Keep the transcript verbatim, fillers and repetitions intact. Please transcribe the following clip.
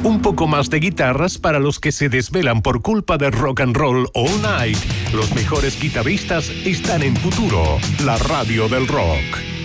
Un poco más de guitarras para los que se desvelan por culpa de rock and roll all night. Los mejores guitarristas están en Futuro, la radio del rock.